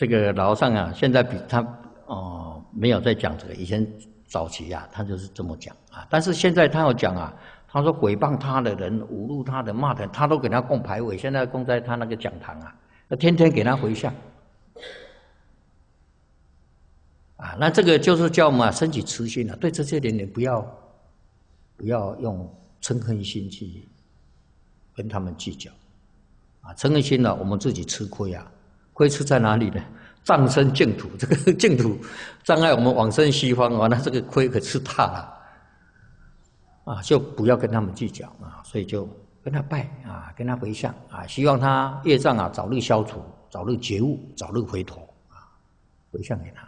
这个老和尚啊，现在比他没有在讲这个，以前早期啊，他就是这么讲啊。但是现在他有讲啊，他说诽谤他的人、侮辱他的、骂他，他都给他供牌位，现在供在他那个讲堂啊，天天给他回向。啊，那这个就是叫我们升起慈心了，对这些人也不要用嗔恨心去跟他们计较。啊，嗔恨心呢，我们自己吃亏啊，亏吃在哪里呢？障生净土，这个净土障碍我们往生西方啊，那这个亏可吃大了。啊，就不要跟他们计较啊，所以就跟他拜啊，跟他回向啊，希望他业障啊早日消除，早日觉悟，早日回头啊，回向给他。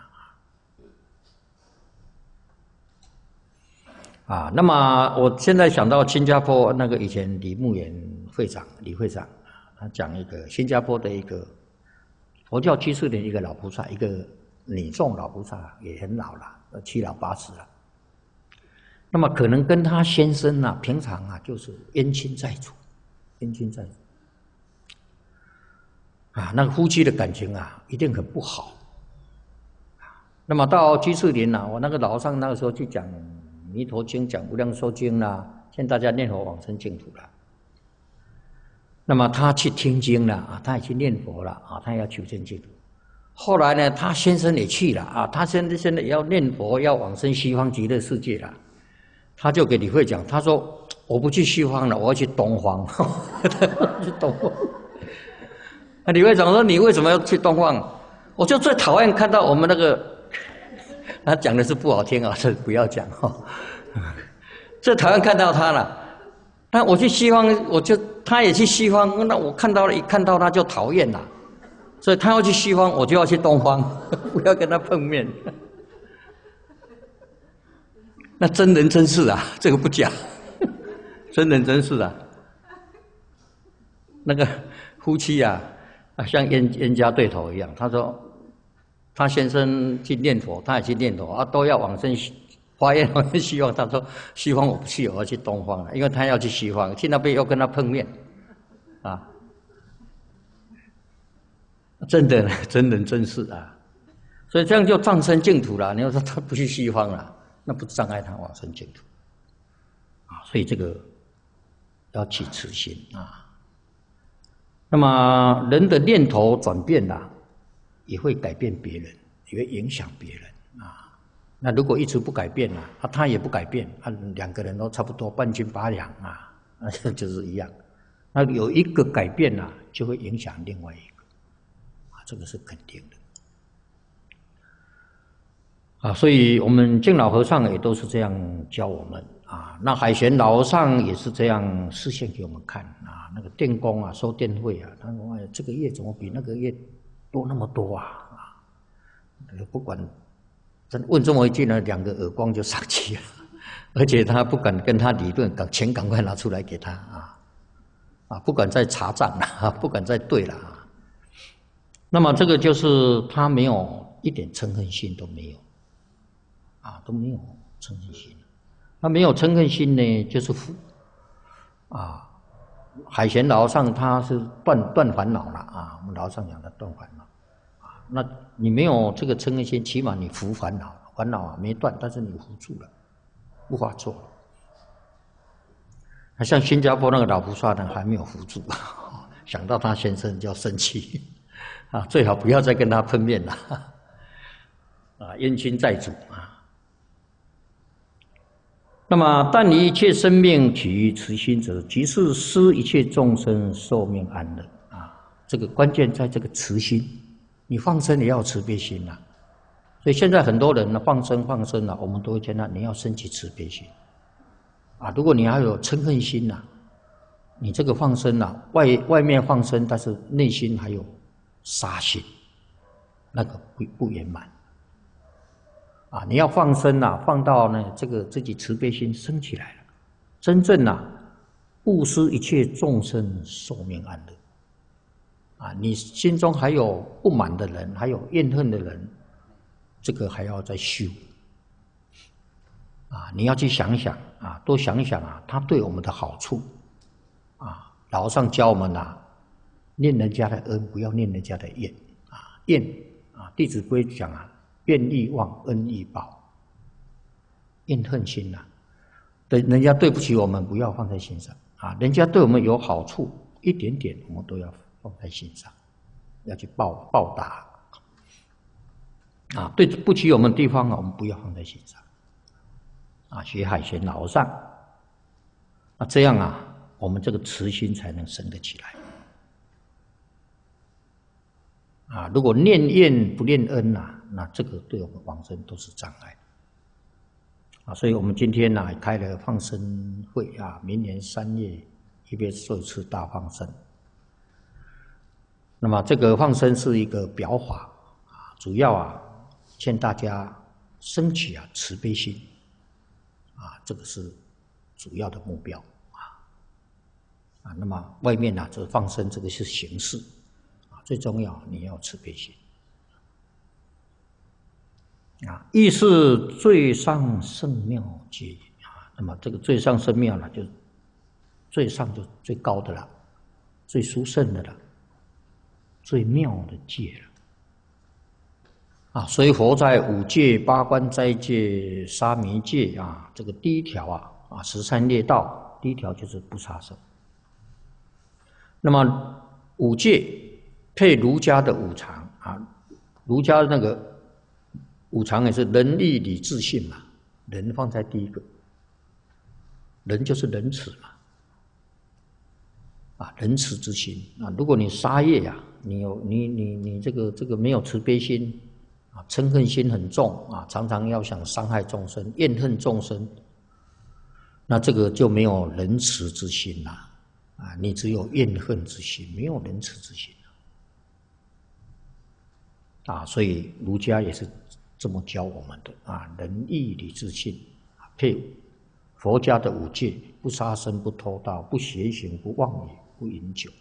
啊，那么我现在想到新加坡那个以前李牧原李会长，他讲一个新加坡的一个佛教居士的一个老菩萨，一个女众老菩萨，也很老了，7老8十了。那么可能跟他先生啊，平常啊就是冤亲债主，啊，那个夫妻的感情啊一定很不好。那么到居士林啊，我那个老和尚那个时候去讲《弥陀经》、讲《无量寿经》啦，劝大家念佛往生净土了。那么他去听经了啊，他也去念佛了啊，他要求生净土。后来呢，他先生也去了啊，他现在也要念佛，要往生西方极乐世界了。他就给李慧讲，他说：“我不去西方了，我要去东方。”去东方。那李慧讲说：“你为什么要去东方？”我就最讨厌看到我们那个，他讲的是不好听啊，这不要讲哈。最讨厌看到他了。那我去西方，他也去西方，那我一看到他就讨厌了。所以他要去西方，我就要去东方，不要跟他碰面。那真人真事啊，这个不假，真人真事啊。那个夫妻啊，像冤家对头一样。他说，他先生去念佛，他也去念佛啊，都要往生发愿往生西方。他说，西方我不去，我要去东方了，因为他要去西方，去那边要跟他碰面，啊，真的真人真事啊。所以这样就障生净土了。你要说他不去西方了，那不障碍他往生净土啊，所以这个要起慈心啊。那么人的念头转变了，也会改变别人，也会影响别人啊。那如果一直不改变了，他也不改变，两个人都差不多半斤八两啊，就是一样。那有一个改变了，就会影响另外一个啊，这个是肯定的。啊，所以我们净老和尚也都是这样教我们啊。那海贤老和尚也是这样示现给我们看啊。那个电工啊，收电费啊，他说：“哎，这个月怎么比那个月多那么多啊？”不管问这么一句呢，2个耳光就上去了，而且他不敢跟他理论，钱赶快拿出来给他啊，不敢再查账了，不敢再对了啊。那么这个就是他没有一点嗔恨心都没有。啊，都没有嗔恨心，他没有嗔恨心呢，就是福啊。海贤老和尚他是断烦恼了啊，我们老和尚讲的断烦恼啊。那你没有这个嗔恨心，起码你服烦恼，烦恼啊没断，但是你服住了，无法做了。像新加坡那个老菩萨呢，还没有服住，想到他先生就要生气啊，最好不要再跟他碰面了啊，冤亲债主啊。那么，但以一切生命起于慈心者，即是施一切众生寿命安乐啊。这个关键在这个慈心，你放生也要慈悲心呐。所以现在很多人呢，放生啊，我们都会劝他，你要升起慈悲心啊。如果你还有嗔恨心呐，你这个放生啊，外面放生，但是内心还有杀心，那个不圆满。啊，你要放生啊，放到呢这个自己慈悲心升起来了，真正啊布施一切众生寿命安乐。啊，你心中还有不满的人，还有怨恨的人，这个还要再修。啊，你要去想想啊，多想一想啊，他对我们的好处。啊，老和尚教我们啊，念人家的恩，不要念人家的怨。啊，怨啊，《弟子规》讲啊，愿意忘，恩亦报。怨恨心呐，人家对不起我们，不要放在心上啊。人家对我们有好处，一点点我们都要放在心上，要去报答啊。对不起我们的地方啊，我们不要放在心上啊。学海贤老和尚，那这样啊，我们这个慈心才能生得起来啊。如果念怨不念恩呐，那这个对我们往生都是障碍。啊，所以我们今天呢开了放生会啊，明年3月一边做一次大放生。那么这个放生是一个表法啊，主要啊劝大家升起啊慈悲心啊，这个是主要的目标啊。那么外面呢，这个放生这个是形式啊，最重要你要慈悲心。啊，亦是最上圣妙界啊。那么这个最上圣妙呢，就最上就最高的了，最殊胜的了，最妙的界了。啊，所以佛在5戒、8关斋戒、沙弥戒啊，这个第一条啊，13列道，第一条就是不杀生。那么5戒配儒家的5常啊，儒家那个5常也是仁义礼智信嘛，仁放在第一个，仁就是仁慈嘛，啊，仁慈之心啊。如果你杀业呀，你这个没有慈悲心啊，嗔恨心很重啊，常常要想伤害众生，怨恨众生，那这个就没有仁慈之心啦啊，你只有怨恨之心，没有仁慈之心啊。所以儒家也是这么教我们的啊，仁义礼智信配佛家的5戒：不杀生、不偷盗、不邪行、不妄语、不饮酒。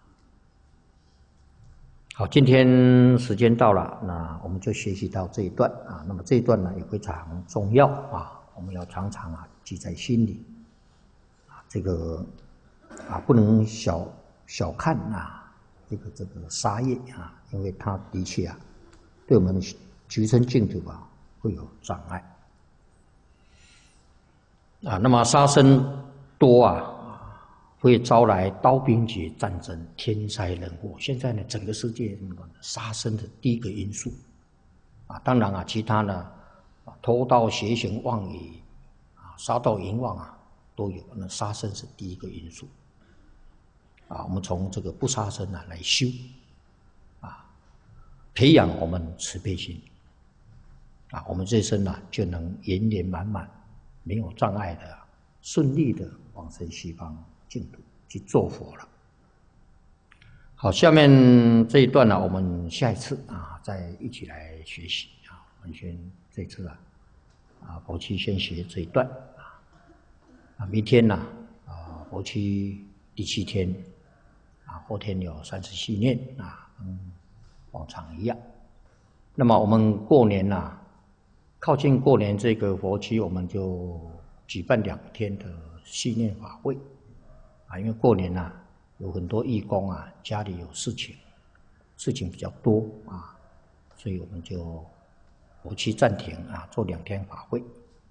好，今天时间到了，那我们就学习到这一段啊。那么这一段呢也非常重要啊，我们要常常啊记在心里啊。这个啊不能小看啊这个杀业啊，因为它的确啊对我们的橘生净土啊会有障碍啊。那么杀生多啊，会招来刀兵劫、战争、天灾人祸。现在呢，整个世界杀生的第一个因素啊，当然啊，其他呢偷盗、邪行、妄语啊、杀盗淫妄啊都有。那杀生是第一个因素啊。我们从这个不杀生啊来修啊，培养我们慈悲心啊，我们这一生啊就能圆圆满满，没有障碍的，顺利的往生西方净土去做佛了。好，下面这一段呢，我们下一次啊再一起来学习啊。我们先这次佛七先学这一段啊。明天呢佛七第7天啊，后天有34念啊，往常一样。那么我们过年靠近过年这个佛期，我们就举办2天的系念法会啊。因为过年有很多义工家里有事情比较多啊，所以我们就佛期暂停做2天法会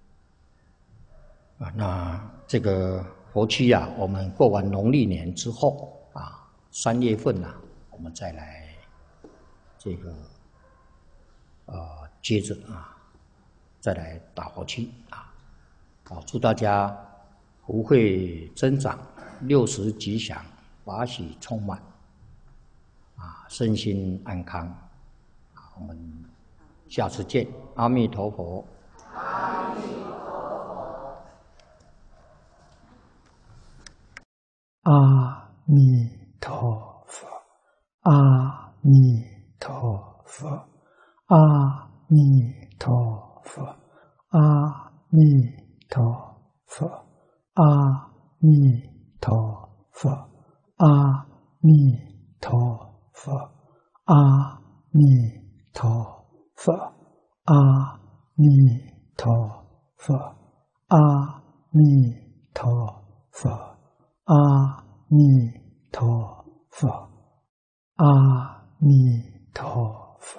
啊。那这个佛期我们过完农历年之后3月份我们再来这个接着再来打佛七祝大家福慧增长，60吉祥，法喜充满身心安康我们下次见，阿弥陀佛。阿弥陀佛。 阿弥陀佛，阿弥陀佛，阿弥陀佛，阿弥陀佛，阿弥陀佛，阿弥陀佛，阿弥陀佛，阿弥陀佛，阿弥陀佛，阿弥陀佛，阿弥陀